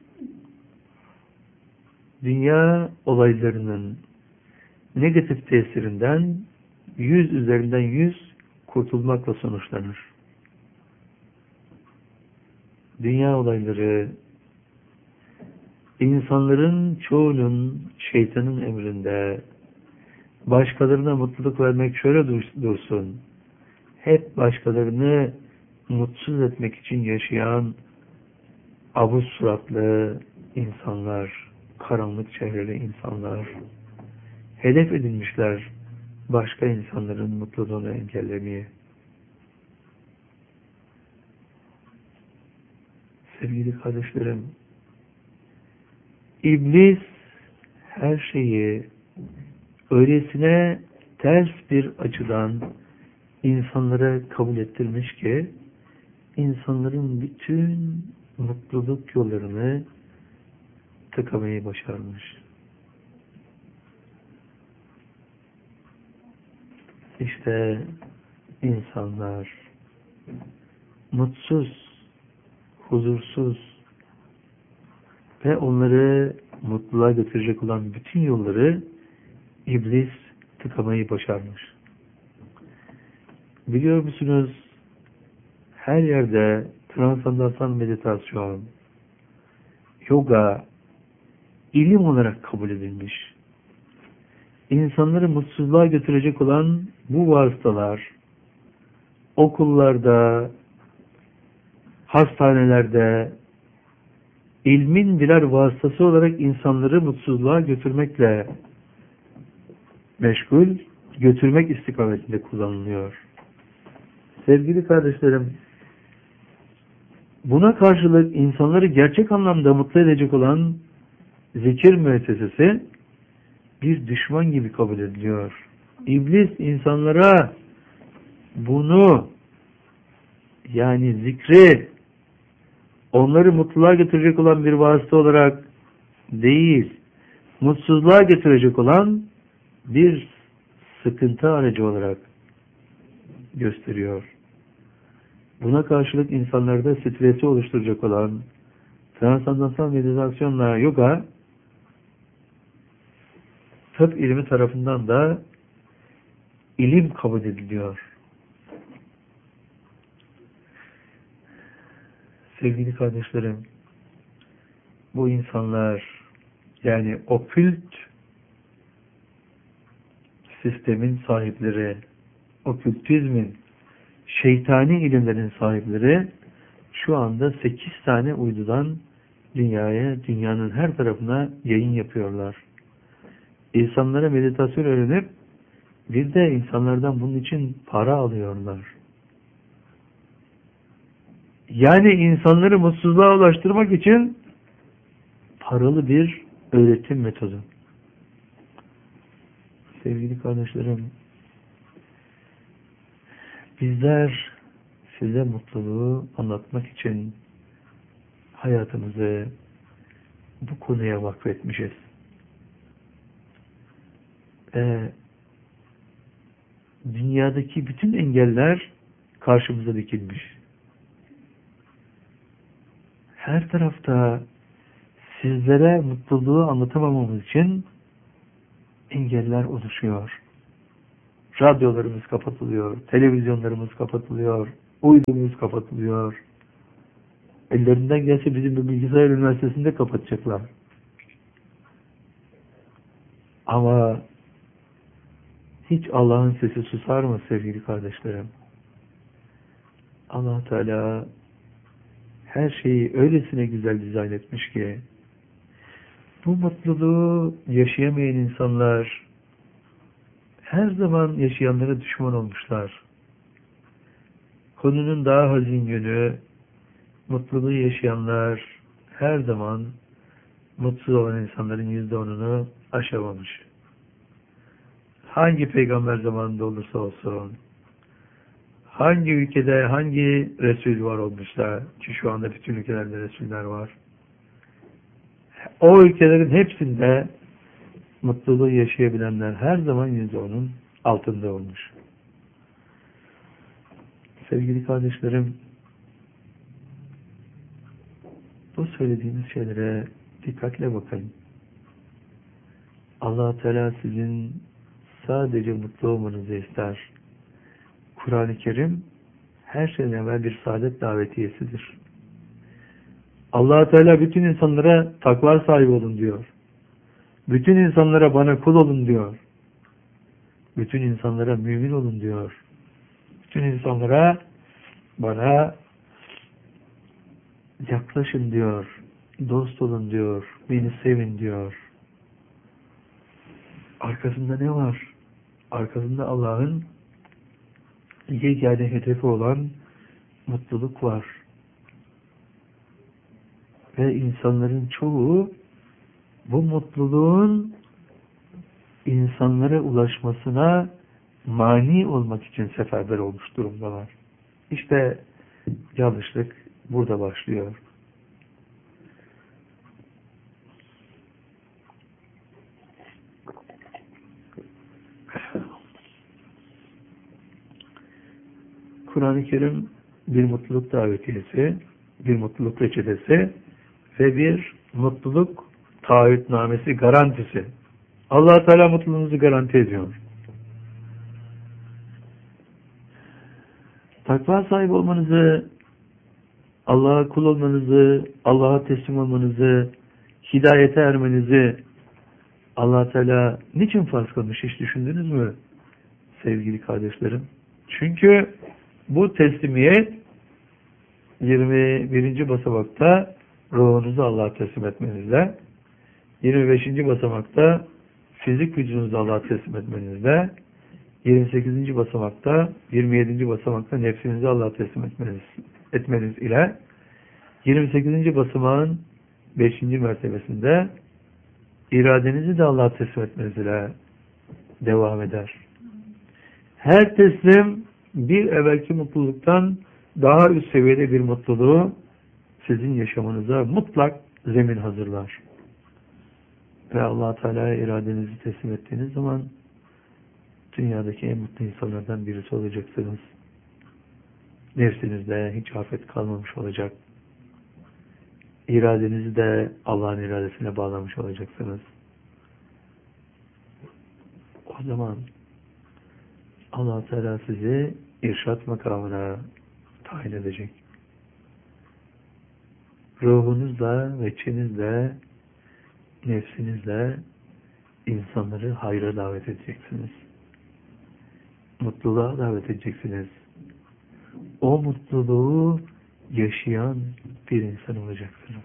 Dünya olaylarının negatif tesirinden yüz üzerinden yüz kurtulmakla sonuçlanır. Dünya olayları insanların çoğunun şeytanın emrinde, başkalarına mutluluk vermek şöyle dursun, hep başkalarını mutsuz etmek için yaşayan abuz suratlı insanlar, karanlık çehreli insanlar, hedef edilmişler başka insanların mutluluğunu engellemeye. Sevgili kardeşlerim, İblis her şeyi öylesine ters bir açıdan insanlara kabul ettirmiş ki, insanların bütün mutluluk yollarını tıkamayı başarmış. İşte insanlar mutsuz, huzursuz ve onları mutluluğa götürecek olan bütün yolları İblis tıkamayı başarmış. Biliyor musunuz? Her yerde transandansal meditasyon, yoga, ilim olarak kabul edilmiş. İnsanları mutsuzluğa götürecek olan bu vasıtalar, okullarda, hastanelerde, ilmin birer vasıtası olarak insanları mutsuzluğa götürmekle meşgul, götürmek istikametinde kullanılıyor. Sevgili kardeşlerim, buna karşılık insanları gerçek anlamda mutlu edecek olan zikir müessesesi bir düşman gibi kabul ediliyor. İblis insanlara bunu, yani zikri, onları mutluluğa götürecek olan bir vasıta olarak değil, mutsuzluğa götürecek olan bir sıkıntı aracı olarak gösteriyor. Buna karşılık insanlarda stresi oluşturacak olan transandansal meditasyonla yoga, tıp ilmi tarafından da ilim kabul ediliyor. Sevgili kardeşlerim, bu insanlar, yani okült sistemin sahipleri, okültizmin, şeytani ilimlerin sahipleri şu anda sekiz tane uydudan dünyaya, dünyanın her tarafına yayın yapıyorlar. İnsanlara meditasyon öğrenip bir de insanlardan bunun için para alıyorlar. Yani insanları mutsuzluğa ulaştırmak için paralı bir öğretim metodu. Sevgili kardeşlerim, bizler size mutluluğu anlatmak için hayatımızı bu konuya vakfetmişiz. Ee, dünyadaki bütün engeller karşımıza dikilmiş. Her tarafta sizlere mutluluğu anlatamamamız için engeller oluşuyor. Radyolarımız kapatılıyor, televizyonlarımız kapatılıyor, uydumuz kapatılıyor. Ellerinden gelse bizim bir bilgisayar üniversitesinde kapatacaklar. Ama hiç Allah'ın sesi susar mı sevgili kardeşlerim? Allah Teala her şeyi öylesine güzel dizayn etmiş ki bu mutluluğu yaşayamayan insanlar her zaman yaşayanlara düşman olmuşlar. Konunun daha hazin yönü, mutluluğu yaşayanlar her zaman mutsuz olan insanların yüzde onunu aşamamış. Hangi peygamber zamanında olursa olsun, hangi ülkede hangi Resul var olmuşsa, ki şu anda bütün ülkelerde Resuller var, o ülkelerin hepsinde mutluluğu yaşayabilenler her zaman yüzde onun altında olmuş. Sevgili kardeşlerim, bu söylediğimiz şeylere dikkatle bakın. Allah Teala sizin sadece mutlu olmanızı ister. Kur'an-ı Kerim her şeyden evvel bir saadet davetiyesidir. Allah Teala bütün insanlara takva sahibi olun diyor. Bütün insanlara bana kul olun diyor. Bütün insanlara mümin olun diyor. Bütün insanlara bana yaklaşın diyor. Dost olun diyor. Beni sevin diyor. Arkasında ne var? Arkasında Allah'ın yegane hedefi olan mutluluk var. Ve insanların çoğu bu mutluluğun insanlara ulaşmasına mani olmak için seferber olmuş durumdalar. İşte yanlışlık burada başlıyor. Kur'an-ı Kerim bir mutluluk davetiyesi, bir mutluluk reçetesi ve bir mutluluk taahhütnamesi, garantisi. Allah Teala mutluluğunuzu garanti ediyor. Takva sahibi olmanızı, Allah'a kul olmanızı, Allah'a teslim olmanızı, hidayete ermenizi Allah Teala niçin farz kılmış, hiç düşündünüz mü sevgili kardeşlerim? Çünkü bu teslimiyet yirmi birinci basamakta ruhunuzu Allah'a teslim etmenizle, yirmi beşinci basamakta fizik gücünüzü Allah'a teslim etmenizle, yirmi sekizinci basamakta, yirmi yedinci basamakta nefsinizi Allah'a teslim etmeniz, etmeniz ile, yirmi sekizinci basamağın beşinci mertebesinde iradenizi de Allah'a teslim etmeniz ile devam eder. Her teslim bir evvelki mutluluktan daha üst seviyede bir mutluluğu sizin yaşamınıza mutlak zemin hazırlar. Ve Allah Teala'ya iradenizi teslim ettiğiniz zaman dünyadaki en mutlu insanlardan birisi olacaksınız. Nefsinizde hiç afet kalmamış olacak. İradenizi de Allah'ın iradesine bağlamış olacaksınız. O zaman Allah Teala sizi irşat makamına tayin edecek. Ruhunuzla, veçenizle, nefsinizle insanları hayra davet edeceksiniz. Mutluluğa davet edeceksiniz. O mutluluğu yaşayan bir insan olacaksınız.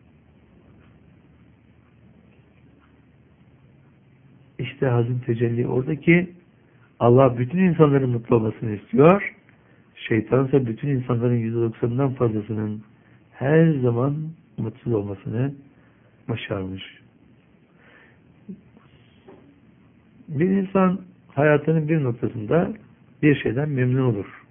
İşte hazin tecelli oradaki Allah bütün insanların mutlu olmasını istiyor. Şeytan ise bütün insanların yüzde doksanından fazlasının her zaman mutsuz olmasını başarmış. Bir insan hayatının bir noktasında bir şeyden memnun olur.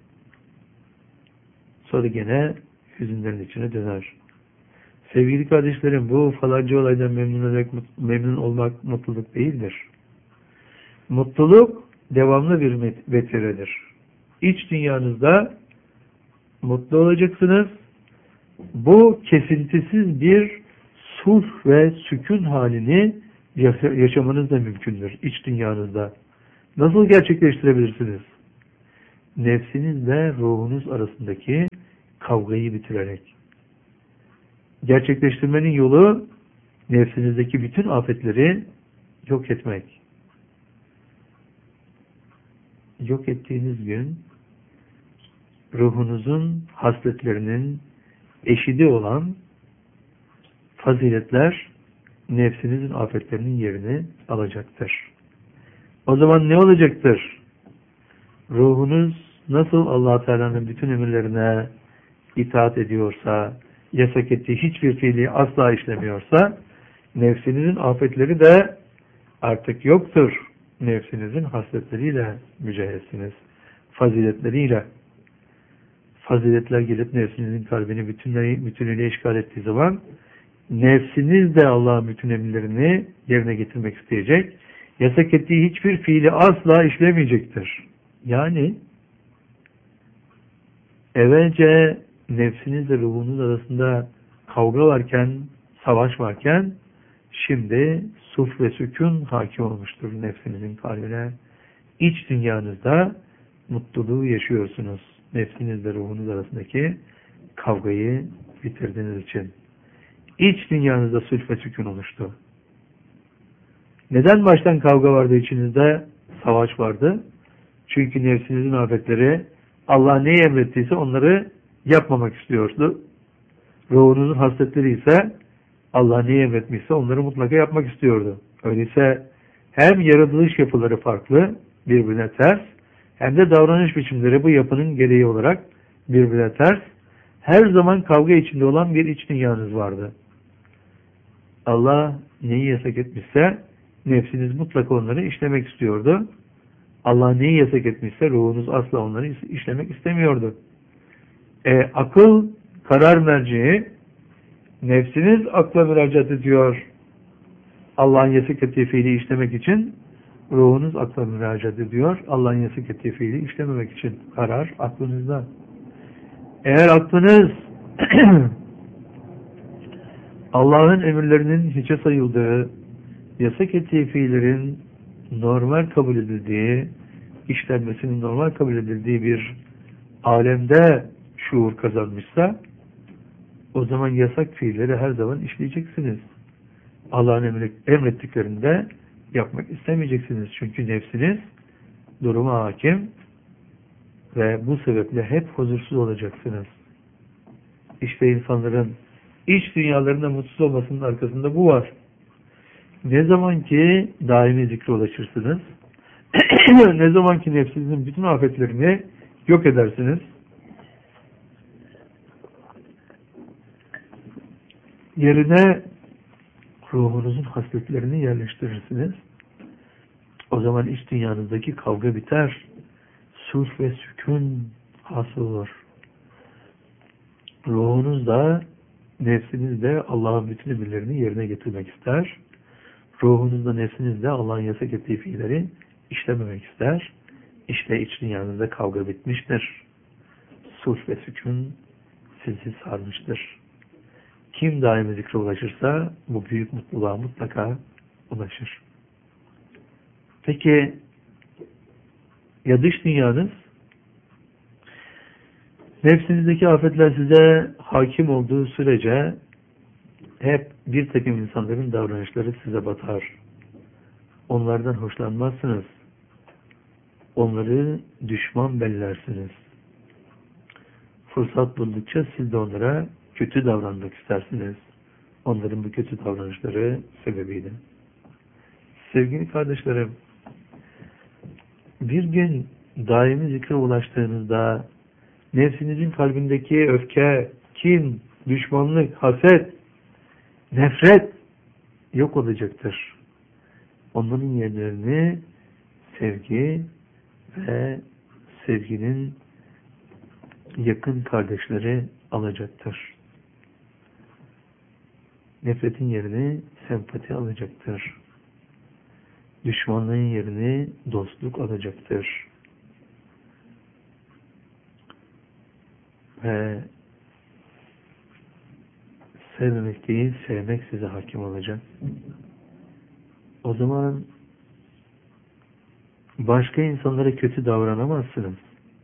Sonra gene hüzünlerin içine döner. Sevgili kardeşlerim, bu falanca olaydan memnun olmak, memnun olmak mutluluk değildir. Mutluluk devamlı bir vetiredir. İç dünyanızda mutlu olacaksınız. Bu kesintisiz bir sulh ve sükun halini yaşamanız da mümkündür iç dünyanızda. Nasıl gerçekleştirebilirsiniz? Nefsinizle ruhunuz arasındaki kavgayı bitirerek. Gerçekleştirmenin yolu nefsinizdeki bütün afetleri yok etmek. Yok ettiğiniz gün ruhunuzun hasletlerinin eşidi olan faziletler nefsinizin afetlerinin yerini alacaktır. O zaman ne olacaktır? Ruhunuz nasıl Allah Teala'nın bütün emirlerine itaat ediyorsa, yasak ettiği hiçbir fiili asla işlemiyorsa, nefsinizin afetleri de artık yoktur. Nefsinizin hasletleriyle mücehessiniz. Faziletleriyle. Faziletler gelip nefsinizin kalbini bütünle, bütünüyle işgal ettiği zaman nefsiniz de Allah'ın bütün emirlerini yerine getirmek isteyecek. Yasak ettiği hiçbir fiili asla işlemeyecektir. Yani evvelce nefsinizle ruhunuz arasında kavga varken, savaş varken şimdi suf ve sükun hakim olmuştur nefsinizin kalbine. İç dünyanızda mutluluğu yaşıyorsunuz. Nefsinizle ruhunuz arasındaki kavgayı bitirdiğiniz için. İç dünyanızda suf ve sükun oluştu. Neden baştan kavga vardı içinizde? Savaş vardı. Çünkü nefsinizin afetleri Allah neyi emrettiyse onları yapmamak istiyordu. Ruhunuzun hasletleri ise Allah neyi emretmişse onları mutlaka yapmak istiyordu. Öyleyse hem yaratılış yapıları farklı, birbirine ters, hem de davranış biçimleri bu yapının gereği olarak birbirine ters. Her zaman kavga içinde olan bir iç dünyanız vardı. Allah neyi yasak etmişse nefsiniz mutlaka onları işlemek istiyordu. Allah neyi yasak etmişse ruhunuz asla onları işlemek istemiyordu. E, akıl, karar merceği, nefsiniz akla müracaat ediyor. Allah'ın yasak ettiği fiili işlemek için, ruhunuz akla müracaat ediyor. Allah'ın yasak ettiği fiili işlememek için. Karar aklınızda. Eğer aklınız Allah'ın emirlerinin hiçe sayıldığı, yasak ettiği fiillerin normal kabul edildiği, işlenmesinin normal kabul edildiği bir alemde şuur kazanmışsa, o zaman yasak fiilleri her zaman işleyeceksiniz. Allah'ın emrettiklerinde yapmak istemeyeceksiniz. Çünkü nefsiniz duruma hakim ve bu sebeple hep huzursuz olacaksınız. İşte insanların iç dünyalarında mutsuz olmasının arkasında bu var. Ne zaman ki daimi zikre ulaşırsınız, ne zaman ki nefsinizin bütün afetlerini yok edersiniz, yerine ruhunuzun hasletlerini yerleştirirsiniz. O zaman iç dünyanızdaki kavga biter. Sulh ve sükun hasıl olur. Ruhunuz da, nefsiniz de Allah'ın bütün emirlerini yerine getirmek ister. Ruhunuzda, nefsinizde Allah'ın yasak ettiği fiilleri işlememek ister. İşte iç dünyanızda kavga bitmiştir. Sulh ve sükun sizi sarmıştır. Kim daimi zikre ulaşırsa bu büyük mutluluğa mutlaka ulaşır. Peki ya dış dünyanız? Nefsinizdeki afetler size hakim olduğu sürece hep bir takım insanların davranışları size batar. Onlardan hoşlanmazsınız. Onları düşman bellersiniz. Fırsat buldukça siz de onlara kötü davranmak istersiniz. Onların bu kötü davranışları sebebiyle. Sevgili kardeşlerim, bir gün daimi zikre ulaştığınızda nefsinizin kalbindeki öfke, kin, düşmanlık, haset, nefret yok olacaktır. Onların yerlerini sevgi ve sevginin yakın kardeşleri alacaktır. Nefretin yerini sempati alacaktır. Düşmanlığın yerini dostluk alacaktır. Ve sevmemek değil, sevmek size hakim olacak. O zaman başka insanlara kötü davranamazsınız.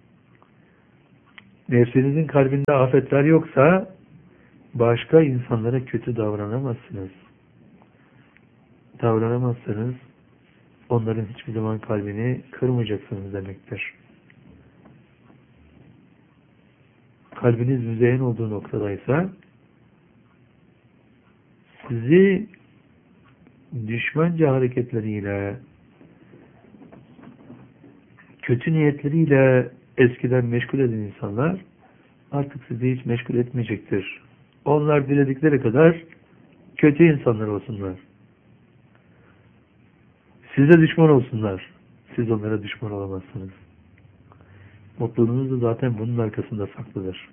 Nefsinizin kalbinde afetler yoksa başka insanlara kötü davranamazsınız. Davranamazsanız onların hiçbir zaman kalbini kırmayacaksınız demektir. Kalbiniz müzeyyen olduğu noktadaysa sizi düşmanca hareketleriyle, kötü niyetleriyle eskiden meşgul eden insanlar artık sizi hiç meşgul etmeyecektir. Onlar diledikleri kadar kötü insanlar olsunlar. Size düşman olsunlar. Siz onlara düşman olamazsınız. Mutluluğunuz da zaten bunun arkasında saklıdır.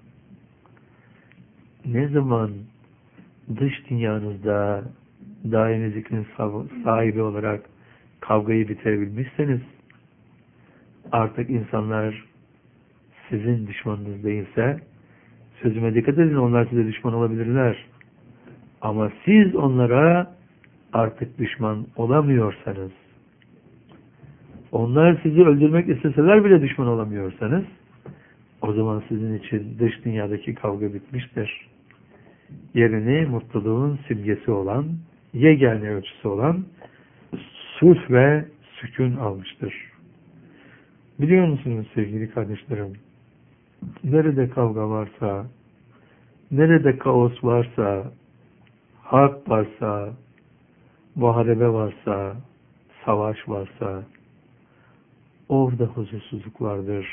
Ne zaman dış dünyanızda daimi zikrin sahibi olarak kavgayı bitirebilmişseniz artık insanlar sizin düşmanınız değilse sözüme dikkat edin, onlar size düşman olabilirler. Ama siz onlara artık düşman olamıyorsanız, onlar sizi öldürmek isteseler bile düşman olamıyorsanız o zaman sizin için dış dünyadaki kavga bitmiştir. Yerini mutluluğun simgesi olan, yegane ölçüsü olan sulh ve sükun almıştır. Biliyor musunuz sevgili kardeşlerim? Nerede kavga varsa, nerede kaos varsa, harp varsa, muharebe varsa, savaş varsa, orada huzursuzluk vardır,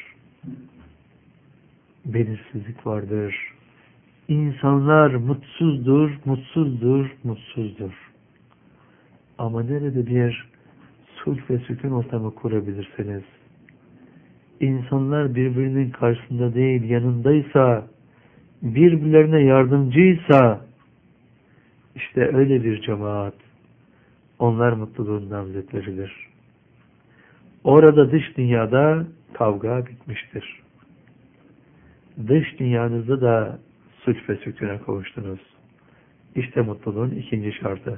belirsizlik vardır. İnsanlar mutsuzdur, mutsuzdur, mutsuzdur. Ama nerede bir sulh ve sükun ortamı kurabilirseniz, İnsanlar birbirinin karşısında değil, yanındaysa, birbirlerine yardımcıysa, işte öyle bir cemaat, onlar mutluluğun namzetleridir. Orada dış dünyada kavga bitmiştir. Dış dünyanızda da sulh ve sükûne kavuştunuz. İşte mutluluğun ikinci şartı.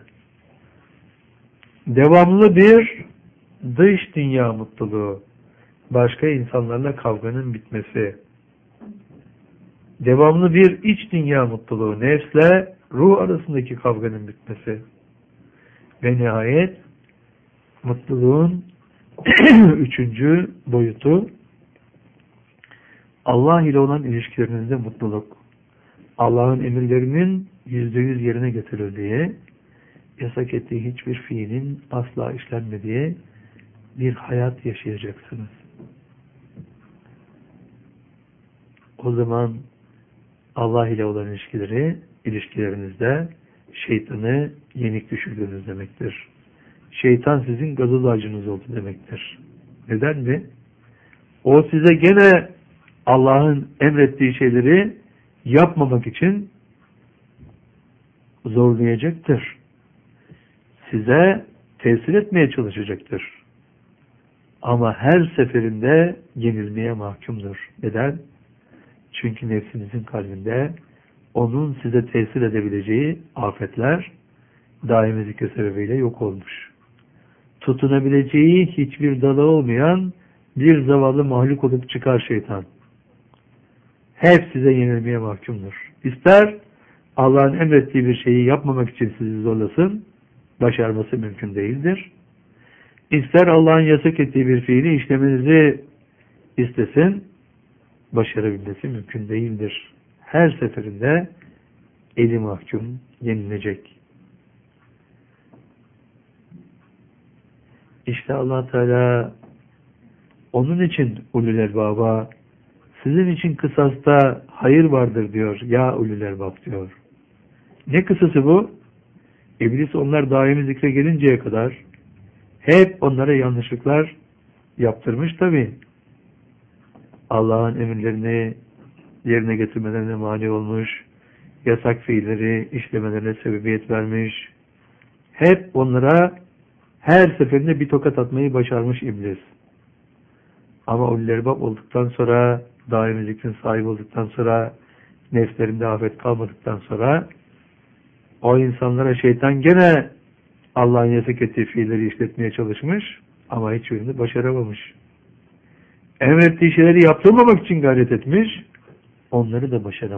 Devamlı bir dış dünya mutluluğu. Başka insanlarla kavganın bitmesi. Devamlı bir iç dünya mutluluğu. Nefsle ruh arasındaki kavganın bitmesi. Ve nihayet mutluluğun üçüncü boyutu Allah ile olan ilişkilerinizde mutluluk. Allah'ın emirlerinin yüzde yüz yerine getirildiği, yasak ettiği hiçbir fiilin asla işlenmediği bir hayat yaşayacaksınız. O zaman Allah ile olan ilişkileri, ilişkilerinizde şeytanı yenik düşürdüğünüz demektir. Şeytan sizin gazoz ağacınız oldu demektir. Neden mi? O size gene Allah'ın emrettiği şeyleri yapmamak için zorlayacaktır. Size tesir etmeye çalışacaktır. Ama her seferinde yenilmeye mahkumdur. Neden? Çünkü nefsinizin kalbinde onun size tesir edebileceği afetler daimi zikir sebebiyle yok olmuş. Tutunabileceği hiçbir dalı olmayan bir zavallı mahluk olup çıkar şeytan. Hep size yenilmeye mahkumdur. İster Allah'ın emrettiği bir şeyi yapmamak için sizi zorlasın, başarması mümkün değildir. İster Allah'ın yasak ettiği bir fiili işlemenizi istesin, başarabilmesi mümkün değildir. Her seferinde eli mahkum, yenilecek. İşte Allah Teala onun için ulul elbaba, sizin için kısasta hayır vardır diyor. Ya ulul elbab diyor. Ne kısası bu? İblis onlar daimi zikre gelinceye kadar hep onlara yanlışlıklar yaptırmış tabi. Allah'ın emirlerini yerine getirmelerine mani olmuş, yasak fiilleri işlemelerine sebebiyet vermiş. Hep onlara her seferinde bir tokat atmayı başarmış iblis. Ama ulul elbab olduktan sonra, daimi zikrin sahibi olduktan sonra, nefslerinde afet kalmadıktan sonra o insanlara şeytan gene Allah'ın yasak ettiği fiilleri işletmeye çalışmış Ama hiçbirini başaramamış. Emrettiği şeyleri yaptırmamak için gayret etmiş. Onları da başaramamış.